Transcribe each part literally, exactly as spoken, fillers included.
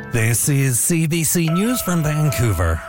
This is C B C News from Vancouver.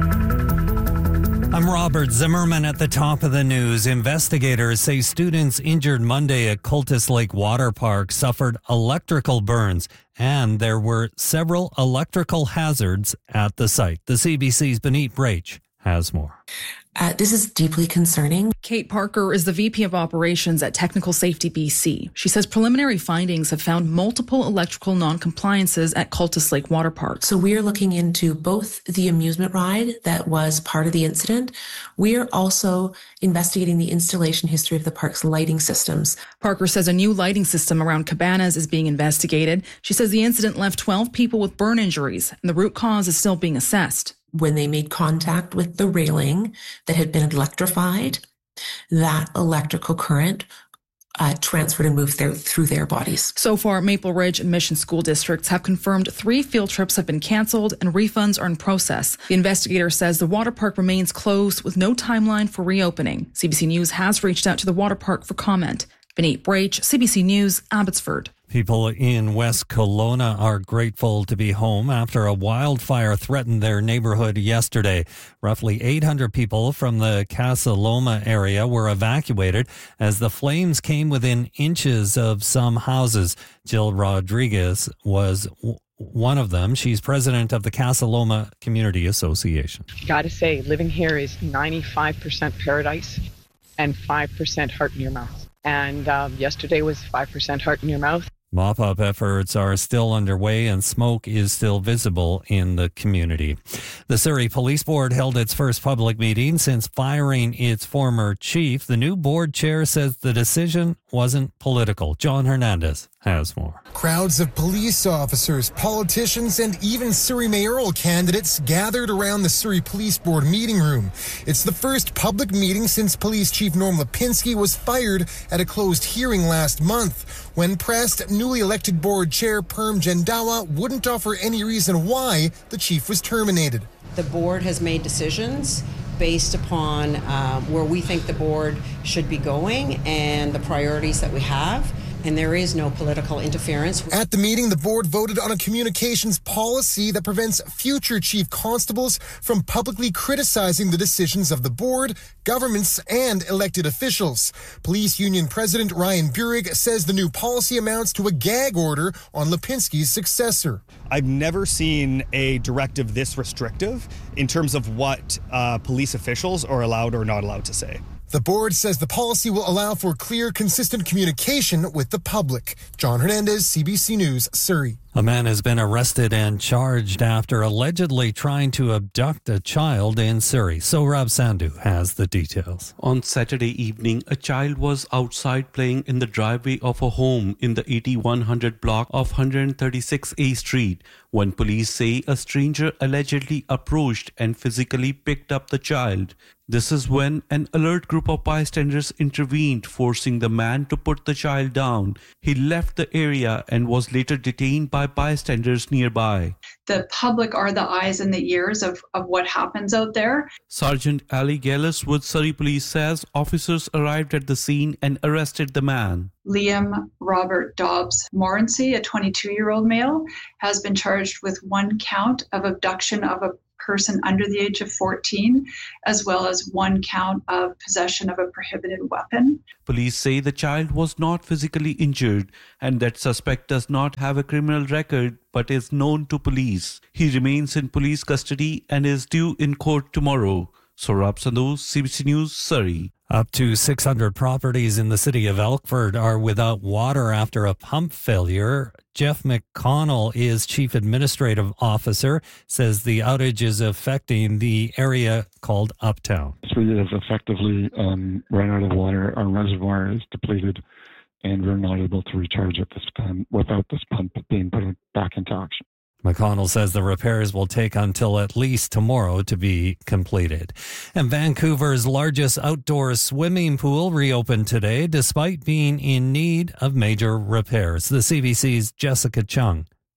I'm Robert Zimmerman at the top of the news. Investigators say students injured Monday at Cultus Lake Water Park suffered electrical burns, and there were several electrical hazards at the site. The C B C's Benit Brach has more. Uh, this is deeply concerning. Kate Parker is the V P of Operations at Technical Safety B C. She says preliminary findings have found multiple electrical non-compliances at Cultus Lake Water Park. So we are looking into both the amusement ride that was part of the incident. We are also investigating the installation history of the park's lighting systems. Parker says a new lighting system around cabanas is being investigated. She says the incident left twelve people with burn injuries, and the root cause is still being assessed. When they made contact with the railing that had been electrified, that electrical current uh, transferred and moved their, through their bodies. So far, Maple Ridge and Mission School Districts have confirmed three field trips have been canceled and refunds are in process. The investigator says the water park remains closed with no timeline for reopening. C B C News has reached out to the water park for comment. Benit Brach, C B C News, Abbotsford. People in West Kelowna are grateful to be home after a wildfire threatened their neighborhood yesterday. Roughly eight hundred people from the Casa Loma area were evacuated as the flames came within inches of some houses. Jill Rodriguez was w- one of them. She's president of the Casa Loma Community Association. Gotta say, living here is ninety-five percent paradise and five percent heart in your mouth. And um, yesterday was five percent heart in your mouth. Mop-up efforts are still underway and smoke is still visible in the community. The Surrey Police Board held its first public meeting since firing its former chief. The new board chair says the decision wasn't political. John Hernandez has more. Crowds of police officers, politicians, and even Surrey mayoral candidates gathered around the Surrey Police Board meeting room. It's the first public meeting since Police Chief Norm Lipinski was fired at a closed hearing last month. When pressed, newly elected board chair Perm Jandawa wouldn't offer any reason why the chief was terminated. The board has made decisions based upon uh, where we think the board should be going and the priorities that we have. And there is no political interference. At the meeting, the board voted on a communications policy that prevents future chief constables from publicly criticizing the decisions of the board, governments, and elected officials. Police Union President Ryan Burig says the new policy amounts to a gag order on Lipinski's successor. I've never seen a directive this restrictive in terms of what uh, police officials are allowed or not allowed to say. The board says the policy will allow for clear, consistent communication with the public. John Hernandez, C B C News, Surrey. A man has been arrested and charged after allegedly trying to abduct a child in Surrey. Sohrab Sandhu has the details. On Saturday evening, a child was outside playing in the driveway of a home in the eighty-one hundred block of one thirty-six A Street when police say a stranger allegedly approached and physically picked up the child. This is when an alert group of bystanders intervened, forcing the man to put the child down. He left the area and was later detained by bystanders nearby. The public are the eyes and the ears of, of what happens out there. Sergeant Ali Gillis with Surrey Police says officers arrived at the scene and arrested the man. Liam Robert Dobbs Morency, a twenty-two-year-old male, has been charged with one count of abduction of a person under the age of fourteen, as well as one count of possession of a prohibited weapon. Police say the child was not physically injured and that suspect does not have a criminal record but is known to police. He remains in police custody and is due in court tomorrow. Sohrab Sandhu, C B C News, Surrey. Up to six hundred properties in the city of Elkford are without water after a pump failure. Jeff McConnell is Chief Administrative Officer, says the outage is affecting the area called Uptown. We have effectively um, run out of water. Our reservoir is depleted, and we're not able to recharge at this time without this pump being put back into action. McConnell says the repairs will take until at least tomorrow to be completed. And Vancouver's largest outdoor swimming pool reopened today despite being in need of major repairs. The C B C's Jessica Chung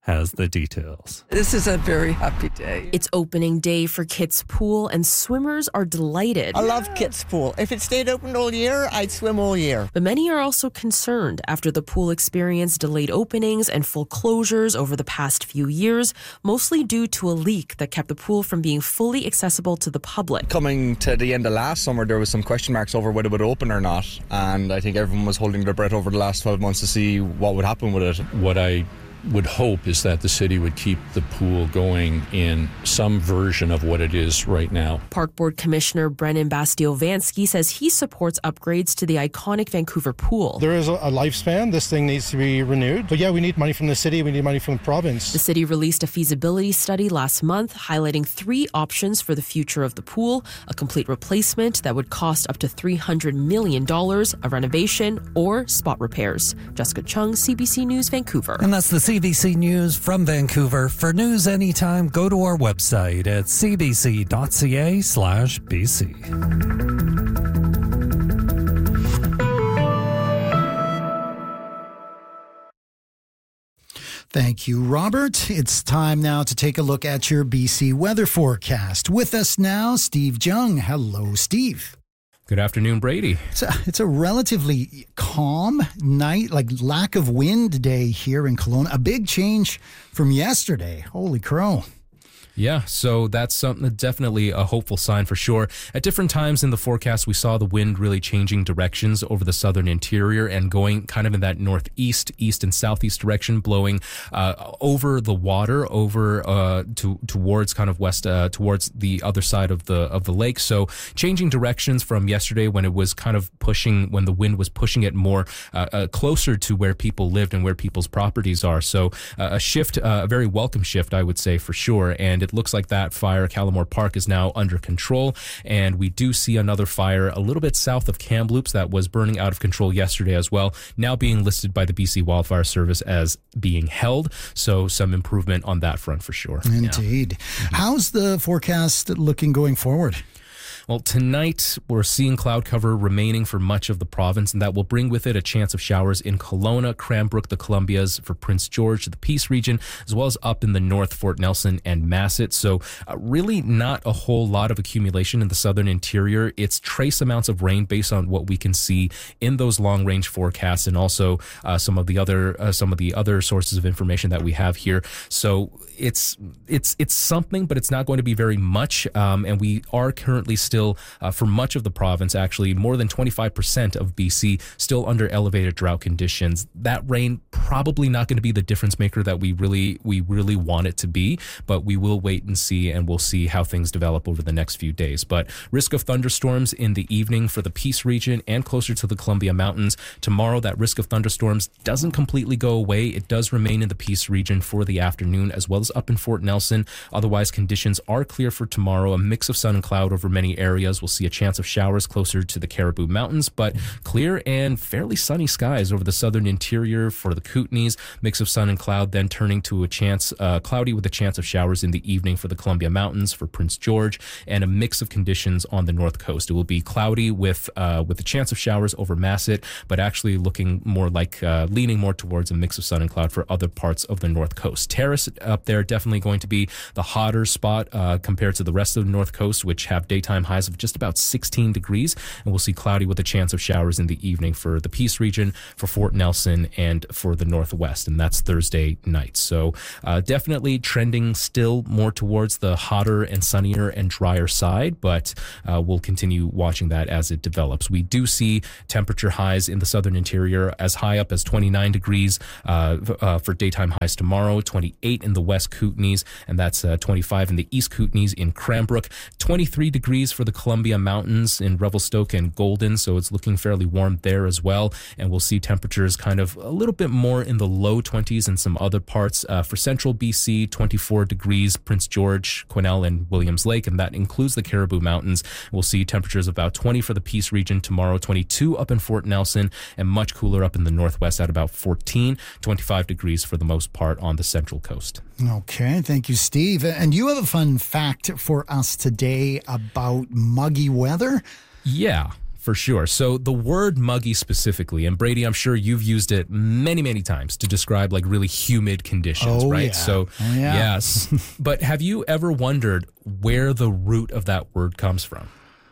has the details. This is a very happy day. It's opening day for Kit's Pool, and swimmers are delighted. I love Kit's Pool. If it stayed open all year, I'd swim all year. But many are also concerned after the pool experienced delayed openings and full closures over the past few years, mostly due to a leak that kept the pool from being fully accessible to the public. Coming to the end of last summer, there was some question marks over whether it would open or not, and I think everyone was holding their breath over the last twelve months to see what would happen with it. What I would hope is that the city would keep the pool going in some version of what it is right now. Park Board Commissioner Brennan Bastiovansky says he supports upgrades to the iconic Vancouver pool. There is a lifespan. This thing needs to be renewed. But yeah, we need money from the city. We need money from the province. The city released a feasibility study last month highlighting three options for the future of the pool: a complete replacement that would cost up to three hundred million dollars, a renovation, or spot repairs. Jessica Chung, C B C News, Vancouver. And that's the C B C News from Vancouver. For news anytime, go to our website at cbc.ca slash BC. Thank you, Robert. It's time now to take a look at your B C weather forecast. With us now, Steve Jung. Hello, Steve. Good afternoon, Brady. It's a, it's a relatively calm night, like lack of wind day here in Kelowna. A big change from yesterday. Holy crow. Yeah, so that's something definitely a hopeful sign for sure. At different times in the forecast, we saw the wind really changing directions over the southern interior and going kind of in that northeast, east, and southeast direction, blowing uh, over the water, over uh, to towards kind of west, uh, towards the other side of the of the lake. So changing directions from yesterday when it was kind of pushing, when the wind was pushing it more uh, uh, closer to where people lived and where people's properties are. So uh, a shift, uh, a very welcome shift, I would say for sure. And it looks like that fire, Callamore Park, is now under control, and we do see another fire a little bit south of Kamloops that was burning out of control yesterday as well, now being listed by the B C Wildfire Service as being held, so some improvement on that front for sure. Indeed. Yeah. How's the forecast looking going forward? Well, tonight we're seeing cloud cover remaining for much of the province, and that will bring with it a chance of showers in Kelowna, Cranbrook, the Columbias, for Prince George, the Peace region, as well as up in the north, Fort Nelson and Masset. So uh, really not a whole lot of accumulation in the southern interior. It's trace amounts of rain based on what we can see in those long range forecasts, and also uh, some of the other uh, some of the other sources of information that we have here. So it's it's it's something, but it's not going to be very much. Um, and we are currently still Uh, for much of the province, actually more than twenty-five percent of B C still under elevated drought conditions. That rain probably not going to be the difference maker that we really we really want it to be, but we will wait and see, and we'll see how things develop over the next few days. But risk of thunderstorms in the evening for the Peace region and closer to the Columbia Mountains. Tomorrow, that risk of thunderstorms doesn't completely go away. It does remain in the Peace region for the afternoon, as well as up in Fort Nelson. Otherwise, conditions are clear for tomorrow. A mix of sun and cloud over many areas. Areas. We'll see a chance of showers closer to the Caribou Mountains, but clear and fairly sunny skies over the southern interior for the Kootenays. Mix of sun and cloud, then turning to a chance, uh, cloudy with a chance of showers in the evening for the Columbia Mountains, for Prince George, and a mix of conditions on the north coast. It will be cloudy with uh, with a chance of showers over Masset, but actually looking more like uh, leaning more towards a mix of sun and cloud for other parts of the north coast. Terrace up there definitely going to be the hotter spot uh, compared to the rest of the north coast, which have daytime highs of just about sixteen degrees, and we'll see cloudy with a chance of showers in the evening for the Peace region, for Fort Nelson, and for the Northwest, and that's Thursday night. So uh, definitely trending still more towards the hotter and sunnier and drier side, but uh, we'll continue watching that as it develops. We do see temperature highs in the southern interior as high up as twenty-nine degrees uh, uh, for daytime highs tomorrow, twenty-eight in the West Kootenays, and that's uh, twenty-five in the East Kootenays in Cranbrook, twenty-three degrees for the Columbia Mountains in Revelstoke and Golden, so it's looking fairly warm there as well, and we'll see temperatures kind of a little bit more in the low twenties in some other parts. Uh, for central B C, twenty-four degrees, Prince George, Quesnel, and Williams Lake, and that includes the Caribou Mountains. We'll see temperatures of about twenty for the Peace region tomorrow, twenty-two up in Fort Nelson, and much cooler up in the Northwest at about fourteen, twenty-five degrees for the most part on the Central Coast. Okay, thank you, Steve. And you have a fun fact for us today about muggy weather? Yeah. for sure. So the word muggy specifically, and Brady, I'm sure you've used it many, many times to describe like really humid conditions, oh, right? Yeah. So oh, yeah. yes. But have you ever wondered where the root of that word comes from?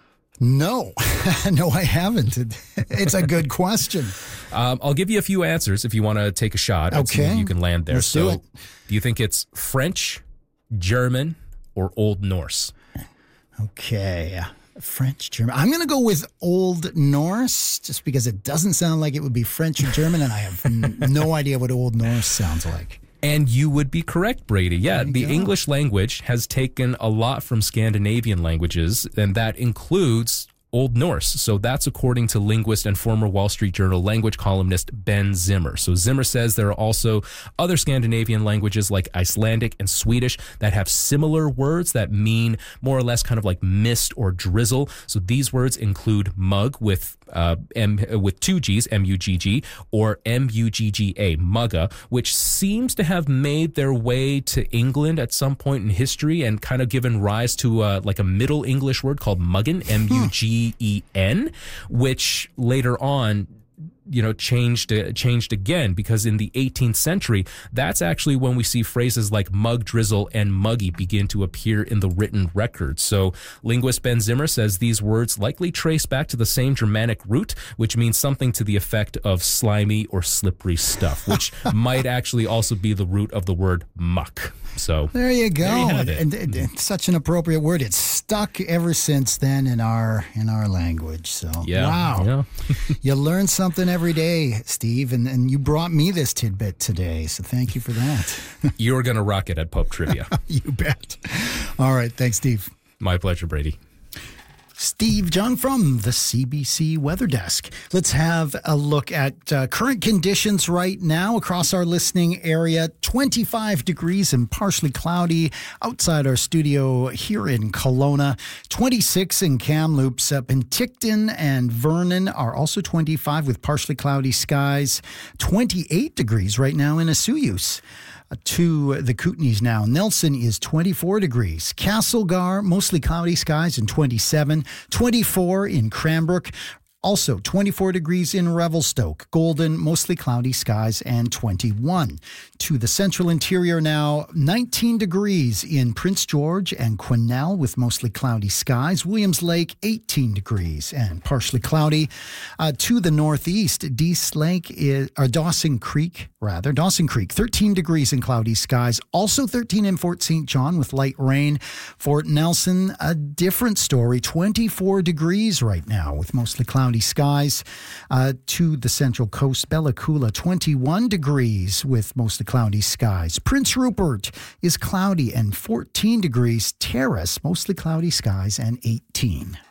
No, no, I haven't. It's a good question. Um, I'll give you a few answers if you want to take a shot. And see Okay. if you can land there. Let's so do it. do you think it's French, German, or Old Norse? Okay. French, German. I'm going to go with Old Norse just because it doesn't sound like it would be French or German, and I have n- no idea what Old Norse sounds like. And you would be correct, Brady. Yeah, the go. English language has taken a lot from Scandinavian languages, and that includes Old Norse. So that's according to linguist and former Wall Street Journal language columnist Ben Zimmer. So Zimmer says there are also other Scandinavian languages like Icelandic and Swedish that have similar words that mean more or less kind of like mist or drizzle. So these words include mug with uh, M with two G's, M U G G, or M U G G A, mugga, which seems to have made their way to England at some point in history and kind of given rise to uh, like a Middle English word called muggin, M U G E N, which later on, you know, changed uh, changed again, because in the eighteenth century, that's actually when we see phrases like mug drizzle and muggy begin to appear in the written records. So linguist Ben Zimmer says these words likely trace back to the same Germanic root, which means something to the effect of slimy or slippery stuff, which might actually also be the root of the word muck. So there you go. There you have and, it. and, and it's such an appropriate word. It's stuck ever since then in our in our language. So Yeah. wow, Yeah. you learn something every day, Steve, and, and you brought me this tidbit today. So thank you for that. You're going to rock it at Pope Trivia. You bet. All right. Thanks, Steve. My pleasure, Brady. Steve Jung from the C B C Weather Desk. Let's have a look at uh, current conditions right now across our listening area. twenty-five degrees and partially cloudy outside our studio here in Kelowna. twenty-six in Kamloops. Uh, Penticton and Vernon are also twenty-five with partially cloudy skies. twenty-eight degrees right now in Asuyus. Uh, to the Kootenays now. Nelson is twenty-four degrees. Castlegar, mostly cloudy skies and twenty-seven. twenty-four in Cranbrook. Also twenty-four degrees in Revelstoke. Golden, mostly cloudy skies and twenty-one. To the central interior now, nineteen degrees in Prince George and Quesnel with mostly cloudy skies. Williams Lake, eighteen degrees and partially cloudy. Uh, to the northeast, Dease Lake is, or Dawson Creek, rather, Dawson Creek, thirteen degrees and cloudy skies. Also thirteen in Fort Saint John with light rain. Fort Nelson, a different story, twenty-four degrees right now with mostly cloudy skies. Uh, to the central coast, Bella Coola, twenty-one degrees with mostly cloudy skies. Prince Rupert is cloudy and fourteen degrees. Terrace, mostly cloudy skies and eighteen.